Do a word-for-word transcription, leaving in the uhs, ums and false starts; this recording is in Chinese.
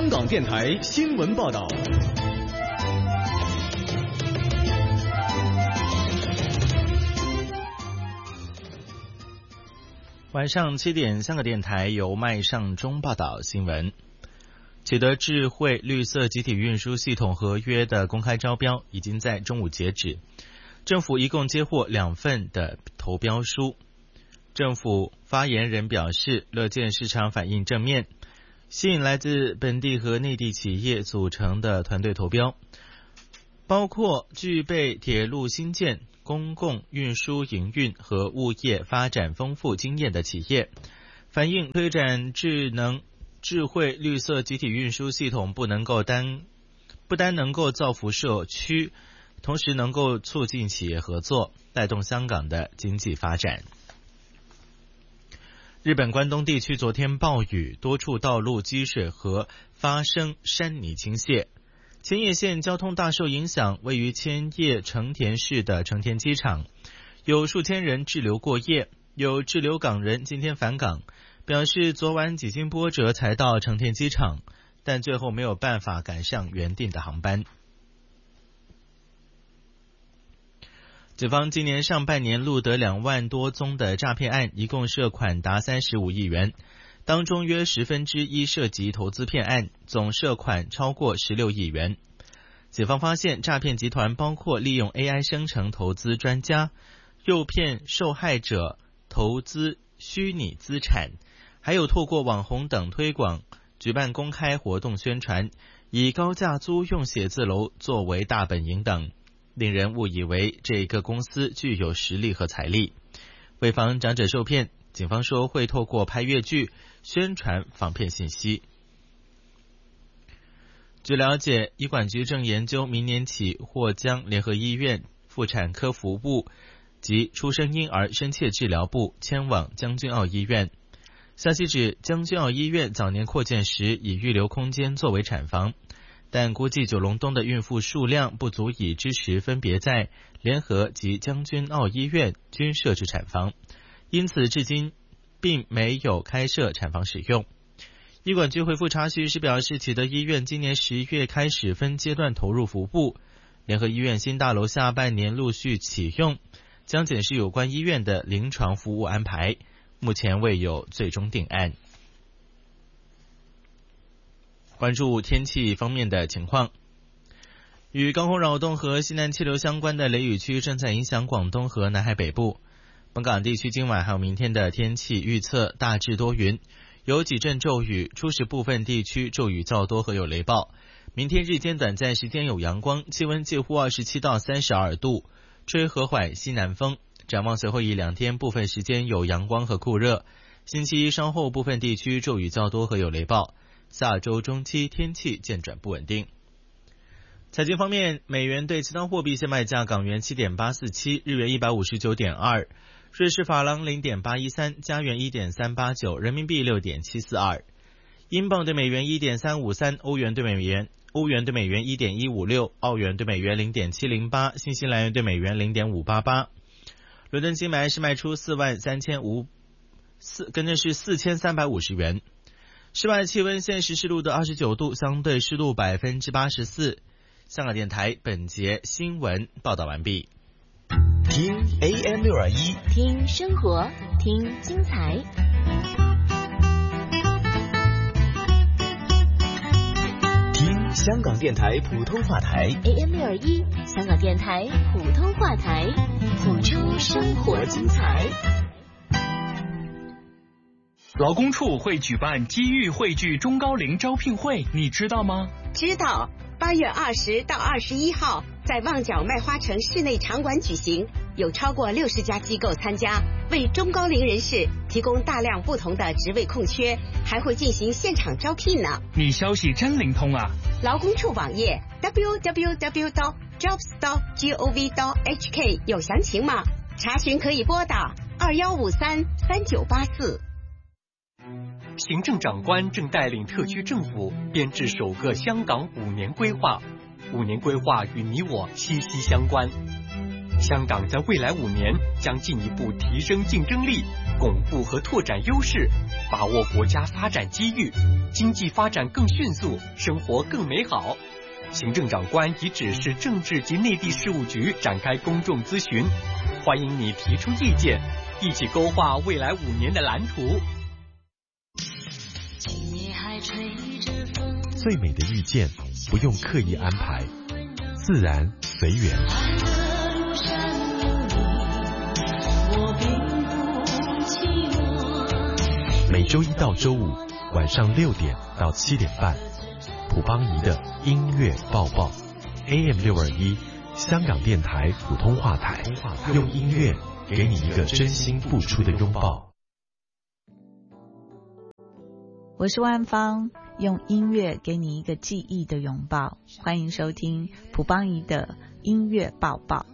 香港电台新闻报道。 晚上七点，香港电台由麦尚中报道新闻。启德智慧绿色集体运输系统合约的公开招标已经在中午截止，政府一共接获两份的投标书。政府发言人表示，乐见市场反应正面，吸引来自本地和内地企业组成的团队投标，包括具备铁路新建、公共运输营运和物业发展丰富经验的企业，反映推展智能智慧绿色集体运输系统不能够单不单能够造福社区，同时能够促进企业合作，带动香港的经济发展。日本关东地区昨天暴雨，多处道路积水和发生山泥倾泻，千叶县交通大受影响。位于千叶成田市的成田机场有数千人滞留过夜，有滞留港人今天返港，表示昨晚几经波折才到成田机场，但最后没有办法赶上原定的航班。警方今年上半年录得两万多宗的诈骗案，一共涉款达三十五亿元，当中约十分之一涉及投资骗案，总涉款超过十六亿元。警方发现诈骗集团包括利用 A I 生成投资专家，诱骗受害者投资虚拟资产，还有透过网红等推广，举办公开活动宣传，以高价租用写字楼作为大本营等，令人误以为这个公司具有实力和财力。为防长者受骗，警方说会透过拍越剧宣传防骗信息。据了解，医管局正研究明年起或将联合医院妇产科服务及出生婴儿深切治疗部迁往将军澳医院。消息指，将军澳医院早年扩建时已预留空间作为产房，但估计九龙东的孕妇数量不足以支持分别在联合及将军澳医院均设置产房，因此至今并没有开设产房使用。医管局回复查询时表示，启德医院今年十月开始分阶段投入服务，联合医院新大楼下半年陆续启用，将检视有关医院的临床服务安排，目前未有最终定案。关注天气方面的情况，与高空扰动和西南气流相关的雷雨区正在影响广东和南海北部。本港地区今晚还有明天的天气预测大致多云，有几阵骤雨，初时部分地区骤雨较多和有雷暴。明天日间短暂时间有阳光，气温介乎二十七到三十二度，吹和缓西南风。展望随后一两天部分时间有阳光和酷热，星期一稍后部分地区骤雨较多和有雷暴。下周中期天气渐转不稳定。财经方面，美元对其他货币现卖价：港元 七点八四七， 日元 一百五十九点二， 瑞士法郎 零点八一三， 加元 一点三八九， 人民币 六点七四二， 英镑对美元 一点三五三， 欧元对美元欧元对美元 一点一五六， 澳元对美元 零点七零八， 新西兰元对美元 零点五八八。伦敦金买是卖出四万三千五四，跟着是四千三百五十元。室外气温现时湿度的二十九度，相对湿度百分之八十四。香港电台本节新闻报道完毕。 听 A M 六二一， 听生活，听精彩。 听香港电台普通话台 A M 六二一，香港电台普通话台，谱出生活精彩。 劳工处会举办机遇汇聚中高龄招聘会，你知道吗？ 知道，八月二十到二十一号在旺角麦花城室内场馆举行，有超过六十家机构参加，为中高龄人士提供大量不同的职位空缺，还会进行现场招聘呢。 你消息真灵通啊！ 劳工处网页 double-u double-u double-u 点 jobs 点 gov 点 h k 有详情吗？查询可以拨打二一五三三九八四。 行政长官正带领特区政府编制首个香港五年规划，五年规划与你我息息相关。香港在未来五年将进一步提升竞争力， 巩固和拓展优势，把握国家发展机遇，经济发展更迅速，生活更美好。行政长官已指示政治及内地事务局展开公众咨询，欢迎你提出意见，一起勾画未来五年的蓝图。 最美的遇见不用刻意安排，自然随缘。每周一到周五晚上六点到七点半，普邦仪的音乐报报 A M 六二一香港电台普通话台，用音乐给你一个真心付出的拥抱。 我是万芳，用音乐给你一个记忆的拥抱。欢迎收听普邦仪的音乐报报。